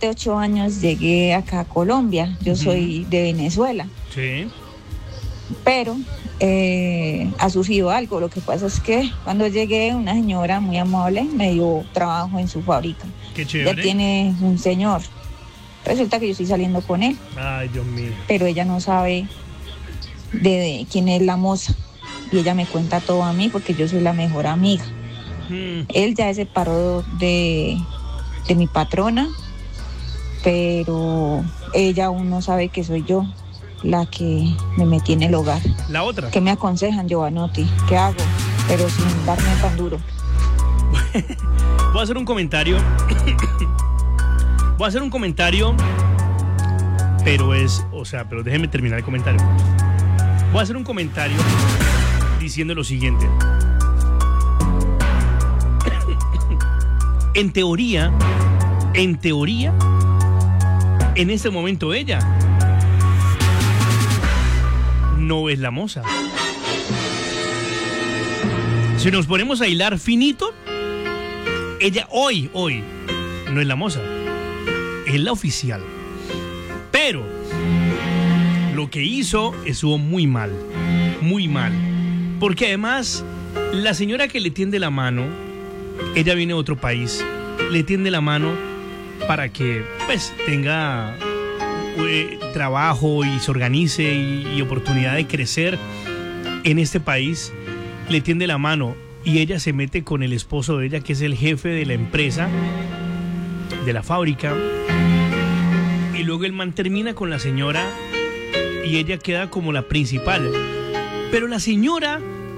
7, 8 años llegué acá a Colombia. Yo soy de Venezuela. Sí. Pero ha surgido algo. Lo que pasa es que cuando llegué, una señora muy amable me dio trabajo en su fábrica. Qué chévere. Ya tiene un señor. Resulta que yo estoy saliendo con él. Ay, Dios mío. Pero ella no sabe de quién es la moza. Y ella me cuenta todo a mí porque yo soy la mejor amiga. Él ya se separó de mi patrona, pero ella aún no sabe que soy yo la que me metí en el hogar. La otra. ¿Qué me aconsejan, Giovanotti? ¿Qué hago? Pero sin darme tan duro. Voy a hacer un comentario. Pero déjeme terminar el comentario. Voy a hacer un comentario diciendo lo siguiente. En teoría, en este momento ella no es la moza. Si nos ponemos a hilar finito, ella hoy no es la moza, es la oficial. Pero lo que hizo estuvo muy mal, porque además la señora que le tiende la mano, ella viene de otro país, le tiende la mano para que pues tenga trabajo y se organice y oportunidad de crecer en este país. Le tiende la mano y ella se mete con el esposo de ella, que es el jefe de la empresa, de la fábrica, y luego el man termina con la señora y ella queda como la principal. Pero la señora,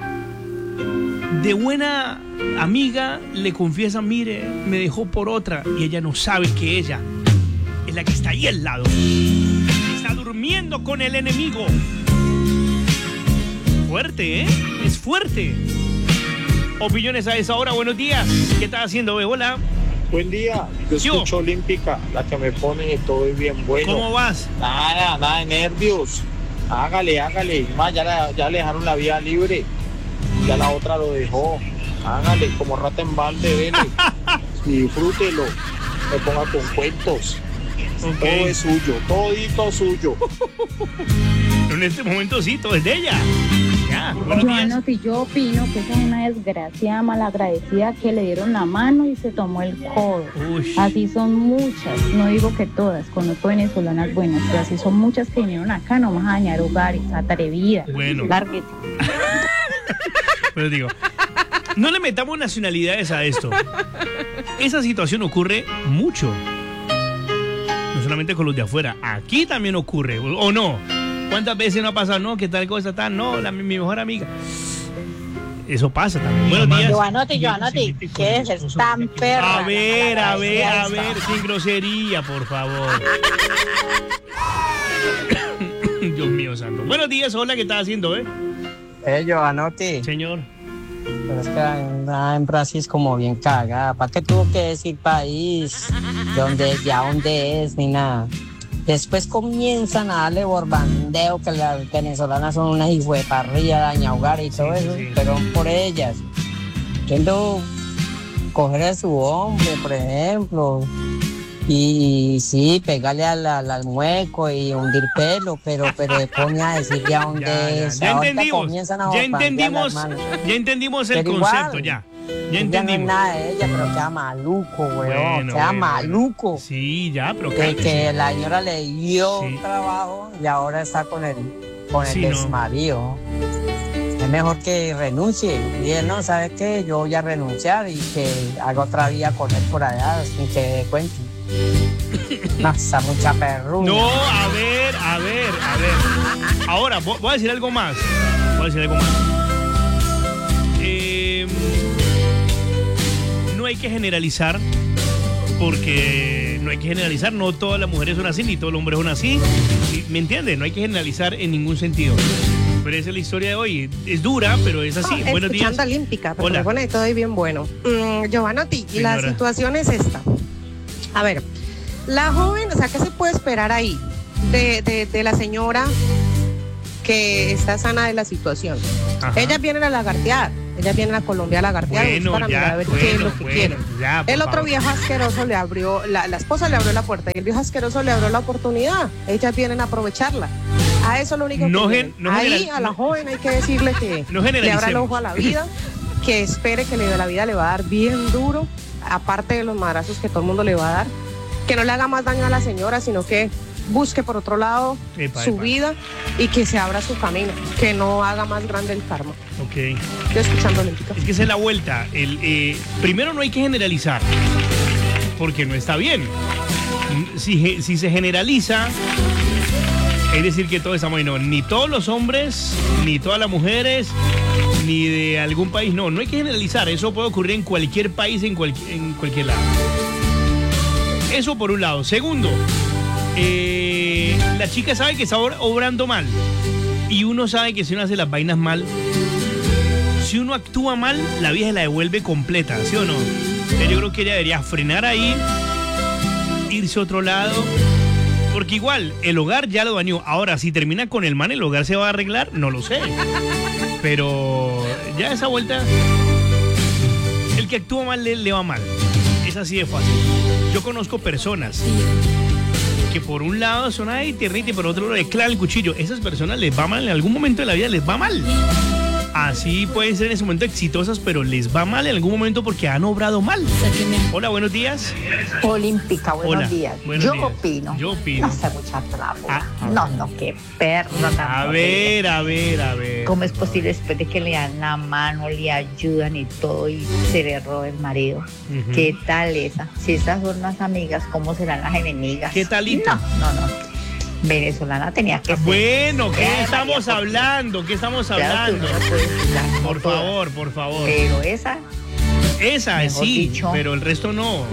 de buena amiga, le confiesa: mire, me dejó por otra, y ella no sabe que ella es la que está ahí al lado, está durmiendo con el enemigo. Fuerte, ¿eh? Es fuerte. Opiniones a esa hora. Buenos días. ¿Qué estás haciendo, Hola. Buen día. Yo escucho Olímpica, la que me pone todo bien bueno. ¿Cómo vas? Nada de nervios. Hágale. Más, ya le dejaron la vía libre. Ya la otra lo dejó. Hágale, como rata en balde, vele. Y disfrútelo. Me ponga con cuentos. Okay. Todo es suyo, todito suyo. En este momento sí, todo es de ella. Ya, bueno, si yo opino que esa es una desgraciada malagradecida que le dieron la mano y se tomó el codo. Uy. Así son muchas, no digo que todas, conozco venezolanas buenas, pero así son muchas que vinieron acá nomás a dañar hogares, atrevida. Bueno. Lárguete. Pero digo, no le metamos nacionalidades a esto. Esa situación ocurre mucho. No solamente con los de afuera, aquí también ocurre, ¿o no? ¿Cuántas veces no ha pasado? No, ¿qué tal cosa está? No, mi mejor amiga. Eso pasa también. Buenos días. Giovanotti, ¿qué es tan perra? A ver, sin grosería, por favor. Dios mío santo. Buenos días, hola, ¿qué estás haciendo, Giovanotti. Señor. Pero es que anda en Brasil es como bien cagada. ¿Para qué tuvo que decir país? ¿De dónde es? Ni nada. Después comienzan a darle borbandeo que las venezolanas son unas hijueparrillas, dañahogares y todo eso, sí. Pero por ellas. Queriendo coger a su hombre, por ejemplo, y sí, pegarle al mueco y hundir pelo, pero le pone a decir ya dónde es. Ya entendimos el concepto, ya. Ya entendimos. No es nada de ella, pero queda maluco, weón. Queda maluco. Sí, ya, pero que la señora le dio un trabajo y ahora está con el exmarido. Es mejor que renuncie. Y él, no, ¿sabe qué? Yo voy a renunciar y que haga otra vida con él por allá sin que dé cuenta. No, está mucha perruña. No, a ver. Ahora, voy a decir algo más. No hay que generalizar, porque no hay que generalizar, no todas las mujeres son así, ni todos los hombres son así, ¿me entiendes? No hay que generalizar en ningún sentido. Pero esa es la historia de hoy, es dura, pero es así. Buenos días. Escuchando Olímpica, pero hola. me pone todo bien bueno. Giovanotti, la situación es esta. A ver, la joven, o sea, ¿qué se puede esperar ahí de la señora que está sana de la situación? Ajá. Ella viene a lagartear, Ellas vienen a Colombia a lagartear para mirar a ver qué es lo que quieren. Ya, el otro favor. viejo asqueroso le abrió, la esposa le abrió la puerta y el viejo asqueroso le abrió la oportunidad. Ellas vienen a aprovecharla. A eso es lo único que vienen. Ahí a la joven hay que decirle que le abra el ojo a la vida, que espere que la vida le va a dar bien duro, aparte de los madrazos que todo el mundo le va a dar, que no le haga más daño a la señora, sino que busque por otro lado su vida y que se abra su camino, que no haga más grande el karma. Ok. Estoy escuchando Olímpica. Es que esa es la vuelta. Primero no hay que generalizar, porque no está bien. Si se generaliza, es decir que todos estamos ahí. No, ni todos los hombres, ni todas las mujeres, ni de algún país. No hay que generalizar. Eso puede ocurrir en cualquier país, en cualquier lado. Eso por un lado. Segundo, la chica sabe que está obrando mal. Y uno sabe que si uno hace las vainas mal, si uno actúa mal, la vieja la devuelve completa, ¿sí o no? Yo creo que ella debería frenar ahí, irse a otro lado, porque igual el hogar ya lo dañó. Ahora, si termina con el man, ¿el hogar se va a arreglar? No lo sé. Pero ya esa vuelta, el que actúa mal le va mal. Es así de fácil. Yo conozco personas que por un lado son ahí tiernita y por otro lado le clavan el cuchillo. Esas personas les va mal, en algún momento de la vida les va mal. Así pueden ser en ese momento exitosas, pero les va mal en algún momento porque han obrado mal. Hola, buenos días. Olímpica, buenos días. Buenos Yo días. opino. Yo opino. No sé mucha trábola. No, qué perra tan A horrible. ver. ¿Cómo es posible después de que le dan la mano, le ayudan y todo y se le roba el marido? Ujú. ¿Qué tal esa? Si esas son las amigas, ¿cómo serán las enemigas? ¿Qué talito? No. Venezolana tenía que ser. Bueno, ¿qué María estamos Sofía. hablando? ¿Qué estamos Claro, tú hablando? no la puedes juzgar, no Por todas. favor. Pero esa, Esa mejor sí, dicho, pero el resto no.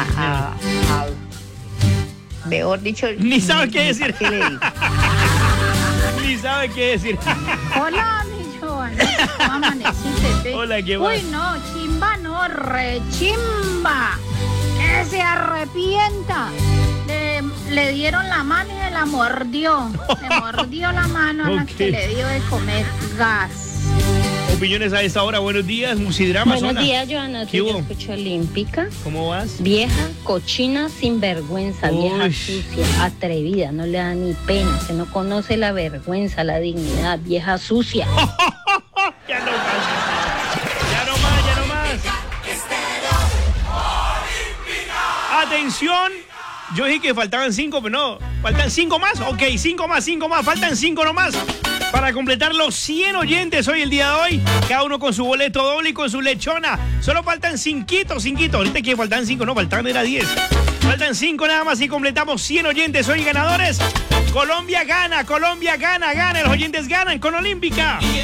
mejor dicho, Ni sabe qué decir. ¿Qué le digo? Ni sabe qué decir. Hola, mi Joana. ¿Cómo amaneciste? Hola, ¿qué va? Uy, no, chimba no, rechimba. Que se arrepienta. Le dieron la mano y se la mordió. Le mordió la mano a la Ok. que le dio de comer gas. Opiniones a esta hora. Buenos días, Musidrama. Buenos días, Joana. ¿Qué Yo hubo? escucho Olímpica. ¿Cómo vas? Vieja, cochina, sinvergüenza, vieja Uy. sucia, atrevida, no le da ni pena, que no conoce la vergüenza, la dignidad, vieja sucia. Ya no más. Atención. Yo dije que faltaban 5, pero no. ¿Faltan 5 más? Ok, 5 más. Faltan 5 nomás. Para completar los 100 oyentes hoy, el día de hoy. Cada uno con su boleto doble y con su lechona. Solo faltan 5. Ahorita que faltan 5, no, faltaban era 10. Faltan 5 nada más y completamos 100 oyentes hoy ganadores. Colombia gana. Los oyentes ganan con Olímpica.